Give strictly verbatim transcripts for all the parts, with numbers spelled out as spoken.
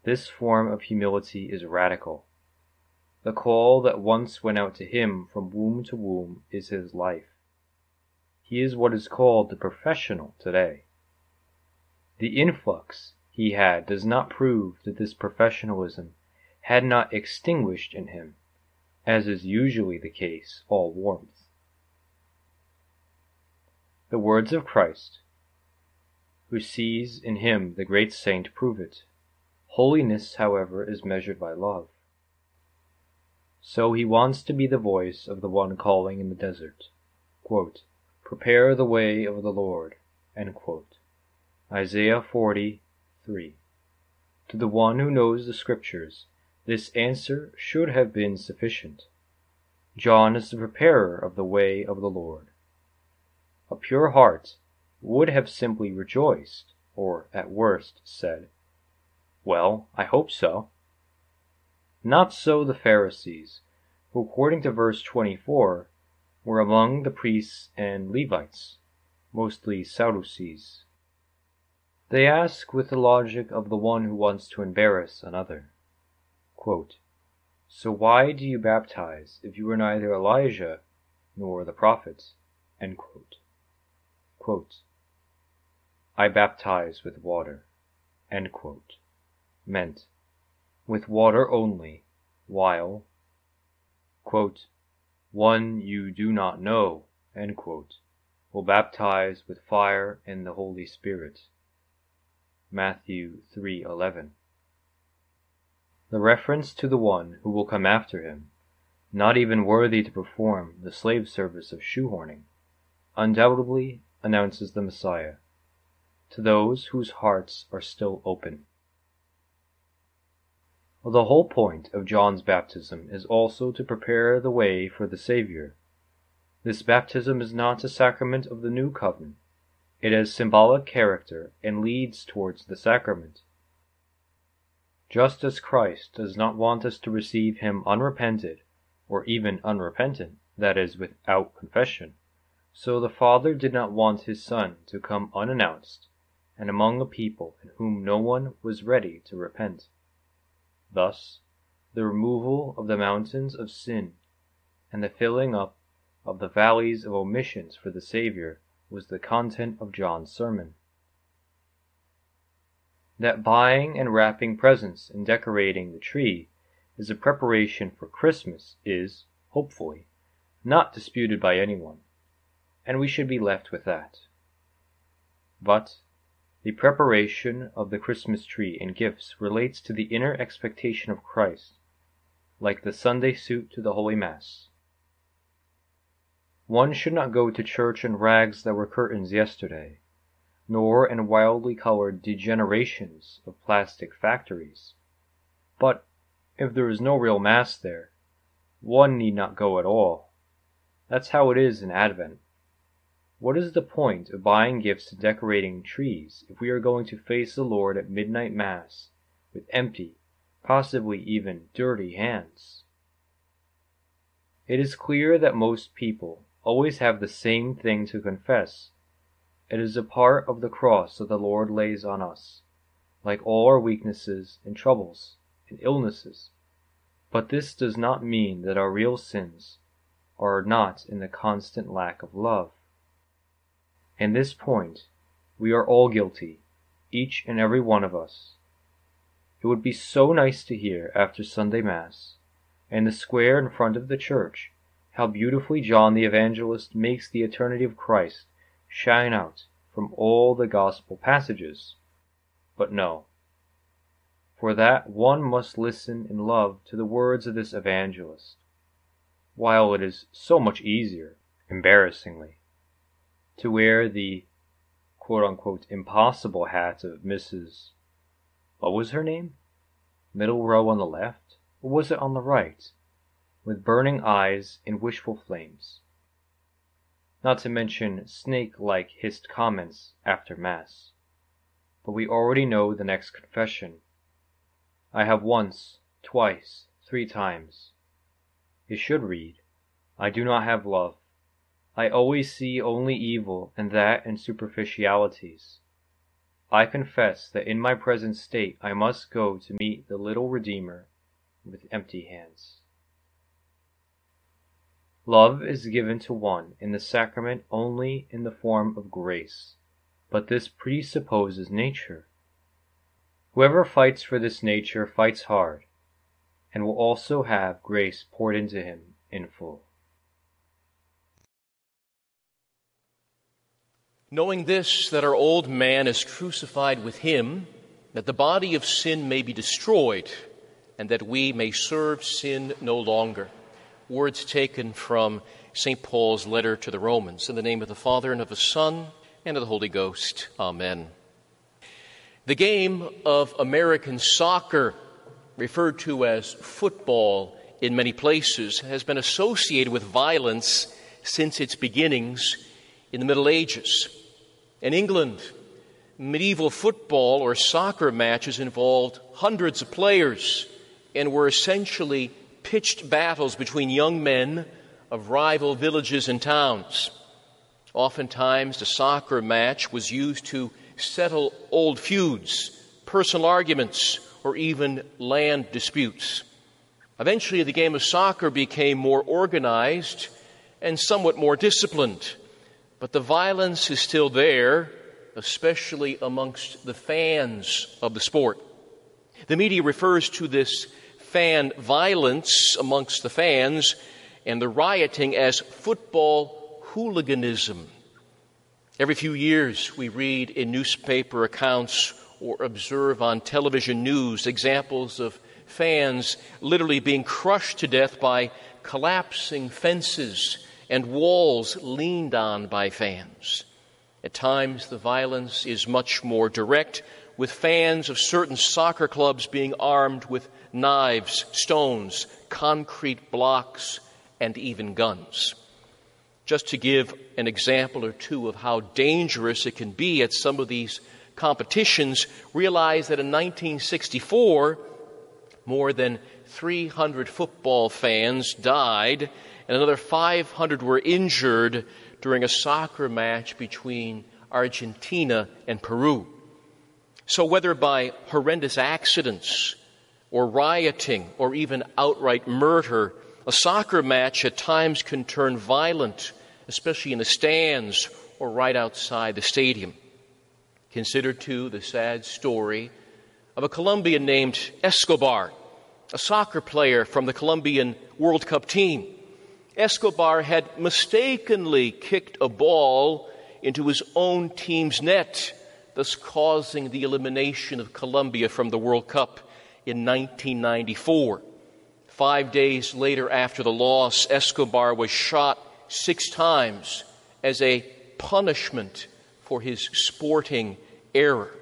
This form of humility is radical. The call that once went out to him from womb to womb is his life. He is what is called the professional today. The influx he had does not prove that this professionalism had not extinguished in him, as is usually the case, all warmth. The words of Christ, who sees in him the great saint, prove it. Holiness, however, is measured by love. So he wants to be the voice of the one calling in the desert, quote, "Prepare the way of the Lord," end quote. Isaiah forty, three. To the one who knows the Scriptures, this answer should have been sufficient. John is the preparer of the way of the Lord. A pure heart would have simply rejoiced, or at worst said, "Well, I hope so." Not so the Pharisees, who according to verse twenty-four were among the priests and Levites, mostly Sadducees. They ask with the logic of the one who wants to embarrass another, quote, "So why do you baptize if you are neither Elijah nor the prophets?" End quote. Quote, "I baptize with water," end quote, meant with water only, while, quote, "one you do not know," end quote, will baptize with fire and the Holy Spirit. Matthew three eleven. The reference to the one who will come after him, not even worthy to perform the slave service of shoehorning, undoubtedly announces the Messiah, to those whose hearts are still open. The whole point of John's baptism is also to prepare the way for the Savior. This baptism is not a sacrament of the new covenant. It has symbolic character and leads towards the sacrament. Just as Christ does not want us to receive him unrepented, or even unrepentant, that is, without confession, so the Father did not want his Son to come unannounced and among a people in whom no one was ready to repent. Thus, the removal of the mountains of sin and the filling up of the valleys of omissions for the Savior was the content of John's sermon. That buying and wrapping presents and decorating the tree is a preparation for Christmas is, hopefully, not disputed by anyone, and we should be left with that. But the preparation of the Christmas tree and gifts relates to the inner expectation of Christ, like the Sunday suit to the Holy Mass. One should not go to church in rags that were curtains yesterday, nor in wildly colored degenerations of plastic factories. But if there is no real Mass there, one need not go at all. That's how it is in Advent. What is the point of buying gifts and decorating trees if we are going to face the Lord at midnight Mass with empty, possibly even dirty hands? It is clear that most people always have the same thing to confess. It is a part of the cross that the Lord lays on us, like all our weaknesses and troubles and illnesses. But this does not mean that our real sins are not in the constant lack of love. In this point, we are all guilty, each and every one of us. It would be so nice to hear after Sunday Mass, in the square in front of the church, how beautifully John the Evangelist makes the eternity of Christ shine out from all the gospel passages. But no. For that one must listen in love to the words of this evangelist, while it is so much easier, embarrassingly, to wear the quote-unquote impossible hat of Missus What was her name? Middle row on the left, or was it on the right? With burning eyes and wishful flames. Not to mention snake-like hissed comments after Mass. But we already know the next confession. I have once, twice, three times. It should read, I do not have love. I always see only evil, and that in superficialities. I confess that in my present state I must go to meet the little Redeemer with empty hands. Love is given to one in the sacrament only in the form of grace, but this presupposes nature. Whoever fights for this nature fights hard, and will also have grace poured into him in full. Knowing this, that our old man is crucified with him, that the body of sin may be destroyed, and that we may serve sin no longer. Words taken from Saint Paul's letter to the Romans. In the name of the Father, and of the Son, and of the Holy Ghost. Amen. The game of American soccer, referred to as football in many places, has been associated with violence since its beginnings in the Middle Ages. In England, medieval football or soccer matches involved hundreds of players and were essentially pitched battles between young men of rival villages and towns. Oftentimes, the soccer match was used to settle old feuds, personal arguments, or even land disputes. Eventually, the game of soccer became more organized and somewhat more disciplined. But the violence is still there, especially amongst the fans of the sport. The media refers to this fan violence amongst the fans and the rioting as football hooliganism. Every few years, we read in newspaper accounts or observe on television news examples of fans literally being crushed to death by collapsing fences and walls leaned on by fans. At times, the violence is much more direct, with fans of certain soccer clubs being armed with knives, stones, concrete blocks, and even guns. Just to give an example or two of how dangerous it can be at some of these competitions, realize that in nineteen sixty-four, more than three hundred football fans died and another five hundred were injured during a soccer match between Argentina and Peru. So whether by horrendous accidents or rioting or even outright murder, a soccer match at times can turn violent, especially in the stands or right outside the stadium. Consider, too, the sad story of a Colombian named Escobar, a soccer player from the Colombian World Cup team. Escobar had mistakenly kicked a ball into his own team's net, thus causing the elimination of Colombia from the World Cup in nineteen ninety-four. Five days later after the loss, Escobar was shot six times as a punishment for his sporting error.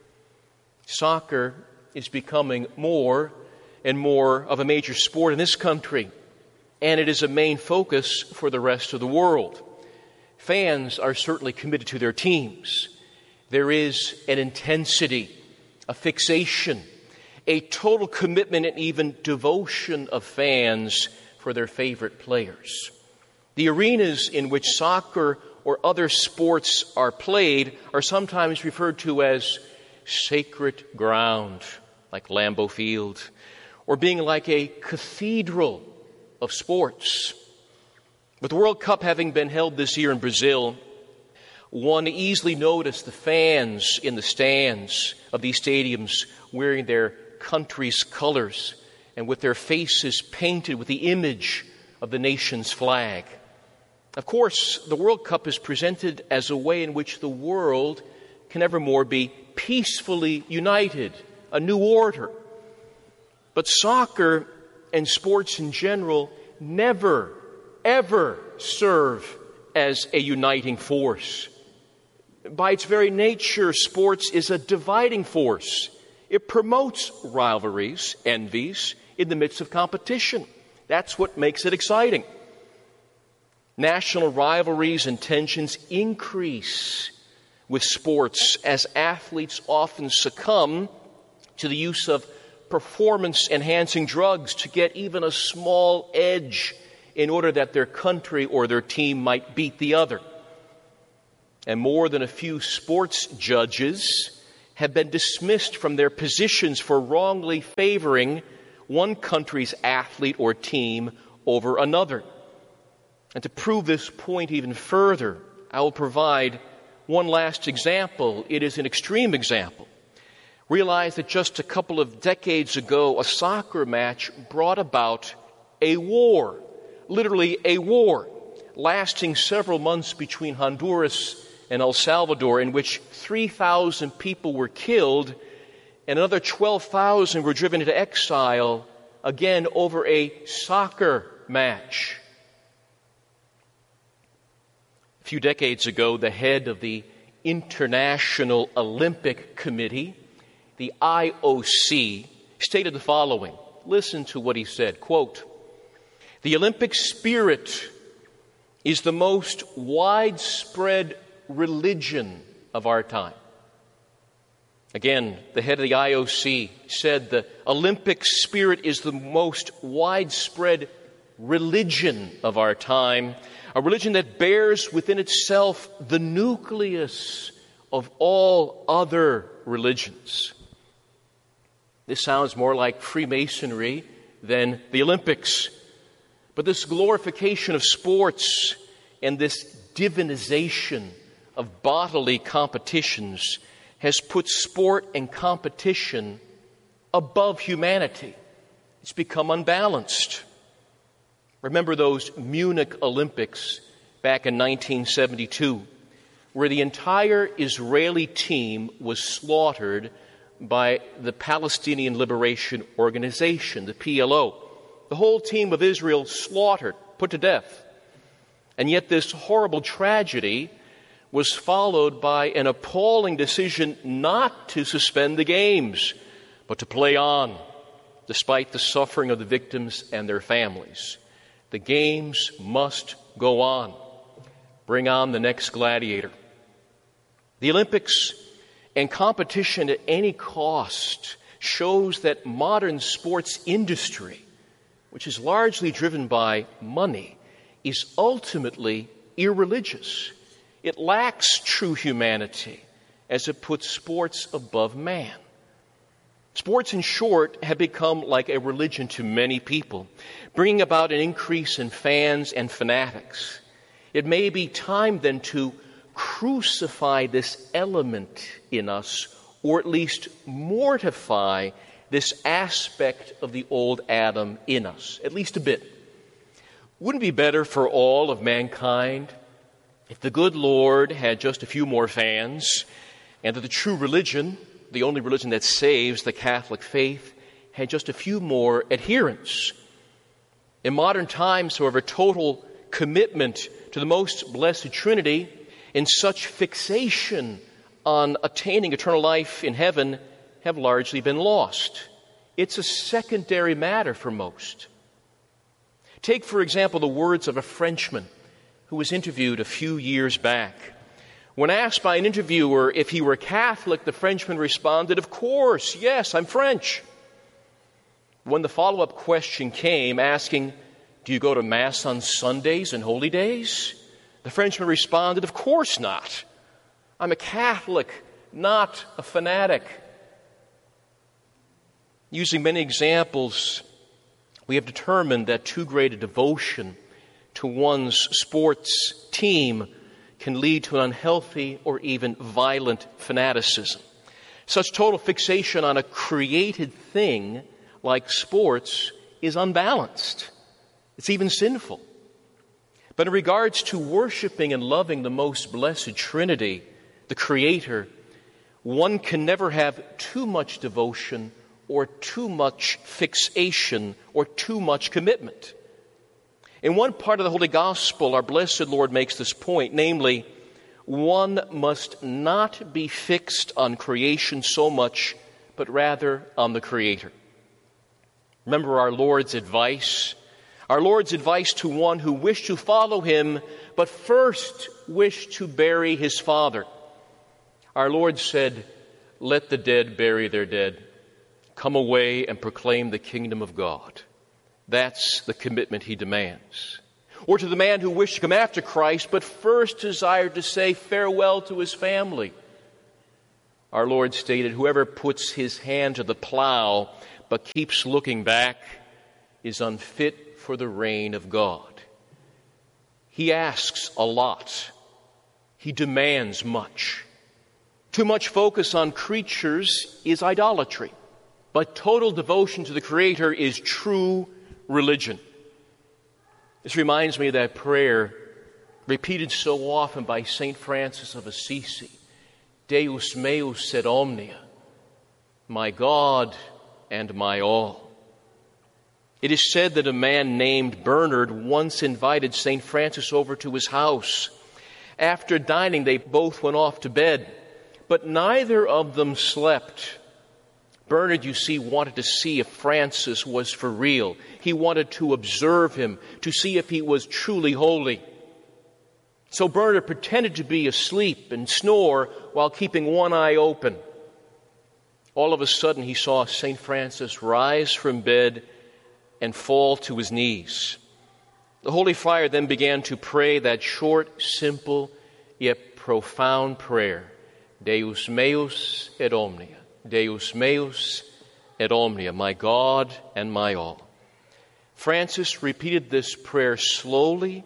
Soccer is becoming more and more of a major sport in this country, and it is a main focus for the rest of the world. Fans are certainly committed to their teams. There is an intensity, a fixation, a total commitment and even devotion of fans for their favorite players. The arenas in which soccer or other sports are played are sometimes referred to as sacred ground, like Lambeau Field, or being like a cathedral of sports. With the World Cup having been held this year in Brazil, one easily noticed the fans in the stands of these stadiums wearing their country's colors and with their faces painted with the image of the nation's flag. Of course, the World Cup is presented as a way in which the world can evermore be peacefully united, a new order. But soccer and sports in general never, ever serve as a uniting force. By its very nature, sports is a dividing force. It promotes rivalries, envies, in the midst of competition. That's what makes it exciting. National rivalries and tensions increase with sports as athletes often succumb to the use of performance-enhancing drugs to get even a small edge in order that their country or their team might beat the other. And more than a few sports judges have been dismissed from their positions for wrongly favoring one country's athlete or team over another. And to prove this point even further, I will provide one last example. It is an extreme example. Realize that just a couple of decades ago, a soccer match brought about a war, literally a war, lasting several months between Honduras and El Salvador, in which three thousand people were killed and another twelve thousand were driven into exile, again over a soccer match. A few decades ago, the head of the International Olympic Committee, the I O C, stated the following. Listen to what he said, quote, "The Olympic spirit is the most widespread religion of our time." Again, the head of the I O C said the Olympic spirit is the most widespread religion of our time, a religion that bears within itself the nucleus of all other religions. This sounds more like Freemasonry than the Olympics. But this glorification of sports and this divinization of bodily competitions has put sport and competition above humanity. It's become unbalanced. Remember those Munich Olympics back in nineteen seventy-two, where the entire Israeli team was slaughtered by the Palestinian Liberation Organization, the P L O. The whole team of Israel slaughtered, put to death. And yet this horrible tragedy was followed by an appalling decision not to suspend the games, but to play on, despite the suffering of the victims and their families. The games must go on. Bring on the next gladiator. The Olympics and competition at any cost shows that modern sports industry, which is largely driven by money, is ultimately irreligious. It lacks true humanity as it puts sports above man. Sports, in short, have become like a religion to many people, bringing about an increase in fans and fanatics. It may be time then to crucify this element in us, or at least mortify this aspect of the old Adam in us, at least a bit. Wouldn't it be better for all of mankind if the good Lord had just a few more fans, and that the true religion, the only religion that saves, the Catholic faith, had just a few more adherents? In modern times, however, total commitment to the most blessed Trinity and such fixation on attaining eternal life in heaven have largely been lost. It's a secondary matter for most. Take, for example, the words of a Frenchman who was interviewed a few years back. When asked by an interviewer if he were Catholic, the Frenchman responded, "Of course, yes, I'm French." When the follow-up question came asking, "Do you go to Mass on Sundays and holy days?" the Frenchman responded, "Of course not. I'm a Catholic, not a fanatic." Using many examples, we have determined that too great a devotion to one's sports team can lead to an unhealthy or even violent fanaticism. Such total fixation on a created thing like sports is unbalanced. It's even sinful. But in regards to worshiping and loving the most blessed Trinity, the Creator, one can never have too much devotion or too much fixation or too much commitment. In one part of the Holy Gospel, our blessed Lord makes this point, namely, one must not be fixed on creation so much, but rather on the Creator. Remember our Lord's advice? Our Lord's advice to one who wished to follow Him, but first wished to bury his Father. Our Lord said, "Let the dead bury their dead. Come away and proclaim the kingdom of God." That's the commitment He demands. Or to the man who wished to come after Christ, but first desired to say farewell to his family. Our Lord stated, "Whoever puts his hand to the plow but keeps looking back is unfit for the reign of God." He asks a lot. He demands much. Too much focus on creatures is idolatry, but total devotion to the Creator is true religion. This reminds me of that prayer repeated so often by Saint Francis of Assisi, "Deus meus et omnia," my God and my all. It is said that a man named Bernard once invited Saint Francis over to his house. After dining, they both went off to bed, but neither of them slept. Bernard, you see, wanted to see if Francis was for real. He wanted to observe him, to see if he was truly holy. So Bernard pretended to be asleep and snore while keeping one eye open. All of a sudden, he saw Saint Francis rise from bed and fall to his knees. The Holy Friar then began to pray that short, simple, yet profound prayer, "Deus meus et omnia, Deus meus et omnia, my God and my all." Francis repeated this prayer slowly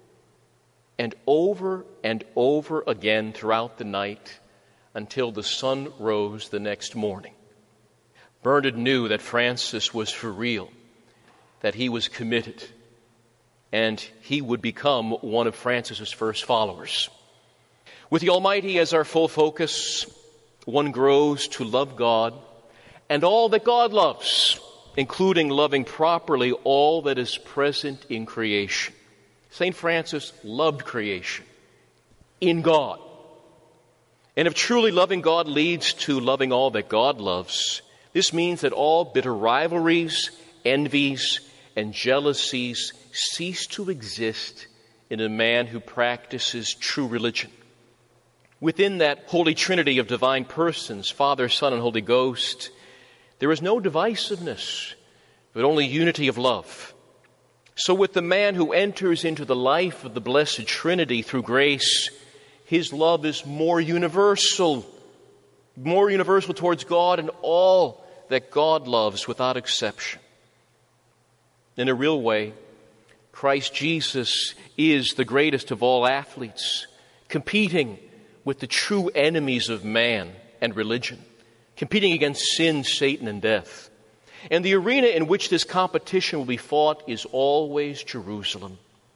and over and over again throughout the night until the sun rose the next morning. Bernard knew that Francis was for real, that he was committed, and he would become one of Francis's first followers. With the Almighty as our full focus, one grows to love God and all that God loves, including loving properly all that is present in creation. Saint Francis loved creation in God. And if truly loving God leads to loving all that God loves, this means that all bitter rivalries, envies, and jealousies cease to exist in a man who practices true religion. Within that Holy Trinity of divine persons, Father, Son, and Holy Ghost, there is no divisiveness, but only unity of love. So with the man who enters into the life of the Blessed Trinity through grace, his love is more universal, more universal towards God and all that God loves without exception. In a real way, Christ Jesus is the greatest of all athletes, competing with the true enemies of man and religion, competing against sin, Satan, and death. And the arena in which this competition will be fought is always Jerusalem.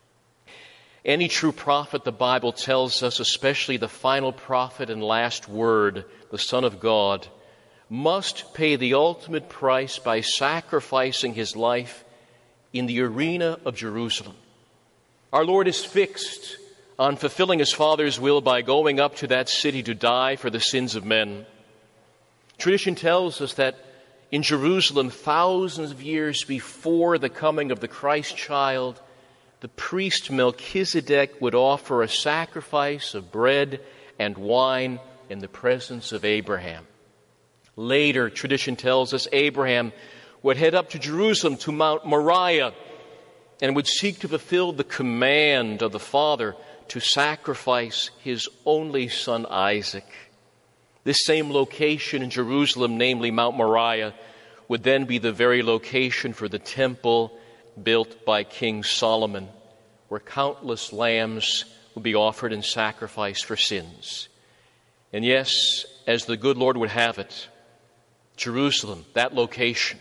Any true prophet, the Bible tells us, especially the final prophet and last word, the Son of God, must pay the ultimate price by sacrificing his life in the arena of Jerusalem. Our Lord is fixed on fulfilling his Father's will by going up to that city to die for the sins of men. Tradition tells us that in Jerusalem, thousands of years before the coming of the Christ child, the priest Melchizedek would offer a sacrifice of bread and wine in the presence of Abraham. Later, tradition tells us Abraham would head up to Jerusalem to Mount Moriah and would seek to fulfill the command of the Father to sacrifice his only son Isaac. This same location in Jerusalem, namely Mount Moriah, would then be the very location for the temple built by King Solomon, where countless lambs would be offered in sacrifice for sins. And yes, as the good Lord would have it, Jerusalem, that location,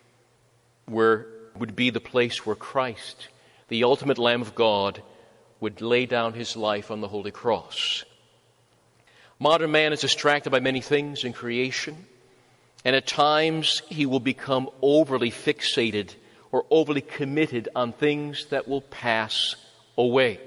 where would be the place where Christ, the ultimate Lamb of God, would lay down his life on the Holy Cross. Modern man is distracted by many things in creation, and at times he will become overly fixated or overly committed on things that will pass away.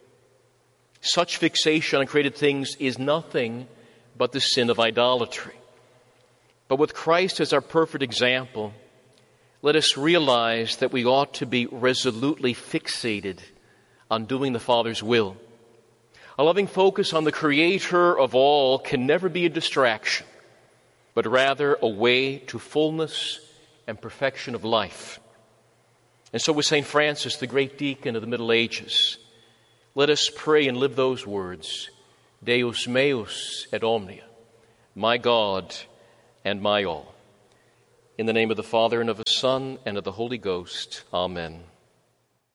Such fixation on created things is nothing but the sin of idolatry. But with Christ as our perfect example, let us realize that we ought to be resolutely fixated on doing the Father's will. A loving focus on the Creator of all can never be a distraction, but rather a way to fullness and perfection of life. And so with Saint Francis, the great deacon of the Middle Ages, let us pray and live those words, Deus meus et omnia, my God and my all. In the name of the Father, and of the Son, and of the Holy Ghost. Amen.